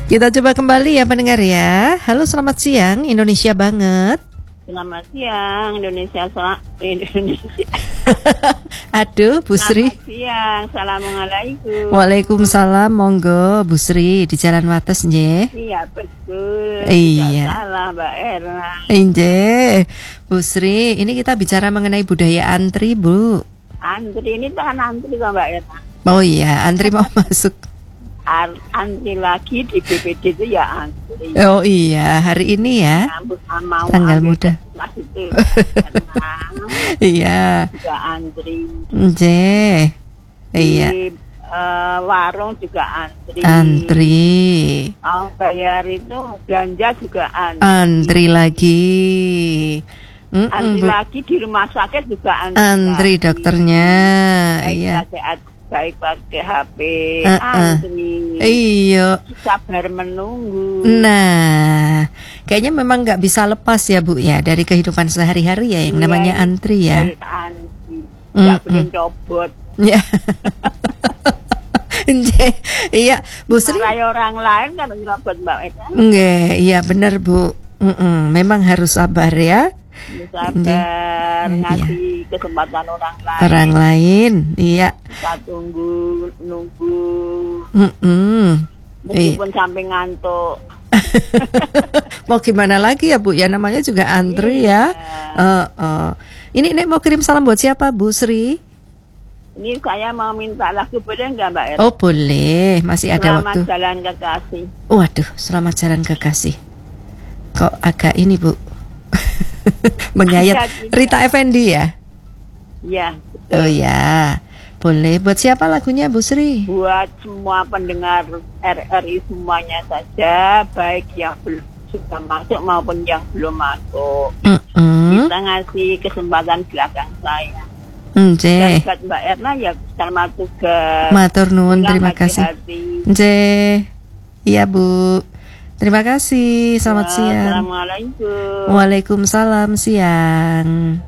Kita coba kembali ya pendengar ya. Halo, selamat siang Indonesia banget. Selamat siang Indonesia. Aduh, Bu Sri. Selamat siang. Assalamualaikum. Waalaikumsalam. Monggo Bu Sri di Jalan Wates nggih. Iya betul. Iya. Salah Mbak Erna. Nggih. Bu Sri, ini kita bicara mengenai budaya antri, Bu. Antri ini tahan antri kok Mbak Erna. Oh iya, antri mau masuk. Antri lagi di BPD itu ya antri. Oh iya, hari ini ya. Mau tanggal muda. Itu. Iya. Juga antri. Nggih. Iya. Di warung juga antri. Antri. Bayar itu belanja juga antri. Antri lagi. Antri lagi di rumah sakit juga antri dokternya. Iya. Baik pakai HP, antri. Iya. Sabar menunggu. Nah, kayaknya memang nggak bisa lepas ya Bu ya dari kehidupan sehari-hari ya yang namanya antri ya. Antri. Nggak boleh cobot. Ya. Iya, Bu Sri. Kayak orang lain kan nyobot Mbak Eka. Enggak, iya benar Bu. Memang harus sabar ya. Sabar ngasih kesempatan orang lain. Orang lain, iya. Kita nunggu. Meskipun sampai ngantuk. Mau gimana lagi ya Bu? Ya namanya juga antri ya. Ini mau kirim salam buat siapa Bu Sri? Ini saya mau minta lagu, boleh nggak Mbak Erna? Oh boleh, masih ada waktu. Selamat jalan kekasih. Waduh, selamat jalan kekasih. Kok agak ini Bu? Menyayat Rita Effendi ya? Iya. Oh ya, boleh. Buat siapa lagunya Bu Sri? Buat semua pendengar RRI semuanya saja, baik yang belum sudah masuk maupun yang belum masuk. Kita ngasih kesempatan belakang saya. Dan buat Mbak Erna ya selamat tugas. Matur nuwun, terima kasih. Iya Bu. Terima kasih, selamat siang. Assalamualaikum. Waalaikumsalam, siang.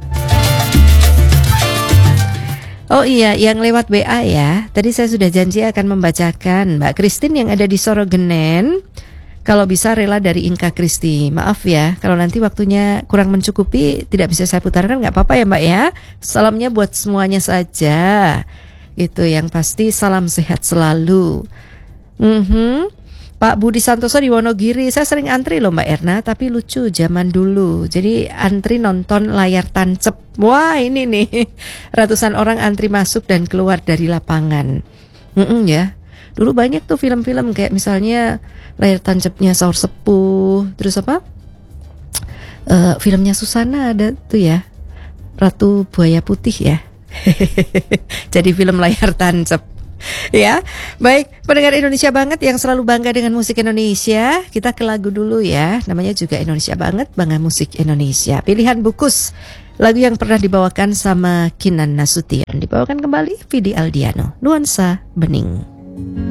Oh iya, yang lewat WA ya. Tadi saya sudah janji akan membacakan Mbak Christine yang ada di Sorogenen. Kalau bisa rela dari Inka Kristi. Maaf ya, kalau nanti waktunya kurang mencukupi, tidak bisa saya putarkan, nggak apa-apa ya Mbak ya. Salamnya buat semuanya saja. Itu yang pasti, salam sehat selalu. Pak Budi Santoso di Wonogiri, saya sering antri loh Mbak Erna, tapi lucu zaman dulu. Jadi antri nonton layar tancep. Wah ini nih, ratusan orang antri masuk dan keluar dari lapangan. Ya, dulu banyak tuh film-film kayak misalnya layar tancepnya Saur Sepuh, terus apa? Filmnya Susana ada tuh ya, Ratu Buaya Putih ya. Jadi film layar tancep. Ya, baik pendengar Indonesia banget yang selalu bangga dengan musik Indonesia. Kita ke lagu dulu ya. Namanya juga Indonesia banget, bangga musik Indonesia. Pilihan Bukus, lagu yang pernah dibawakan sama Kinan Nasution. Dibawakan kembali Vidi Aldiano, Nuansa Bening.